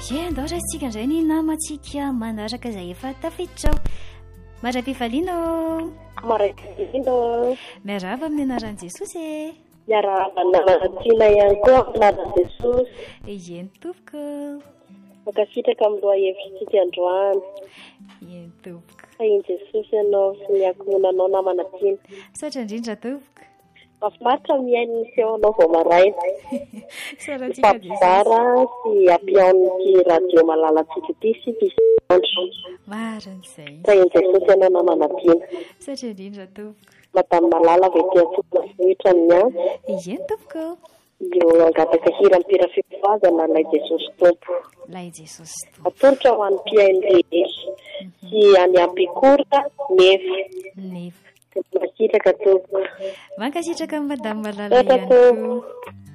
Andao ratsika indray ny namantsika manaraka izay efa tafiditra ao. Mara-pifaliana Mara-pifaliana miarahaba amin'ny anaran'i Jesosy miarahaba namana-tiana ihany koa anaran'i Jesosy. Eny tompoko mankasitraka amin'ny loha hevitsika androany. Eny tompoko fa iny Jesosy ianao sy ny ankohonanao namana-tiana. Saotra indrindra tompoko. Mahafinaritra miaino ny feonao vao maraina. Fampizara sy ampiaon'ity radio malalatsika ity sy pisandro. Marin'izay. Fa iny Jesosy ianao namana-tiana. Saotra indrindra tompoko. Madame Malala vety antsona vohitra amin'ny any. Eny tompoko. Io angataka hira ampira fivazana lay Jesosy tompo. Lay Jesosy tompo. Atolotra ho an'ny mpiaino rehetra sy any ampikora nefa. Mankasitraka tompoko. Mankasitraka Madame Malala ihany koa.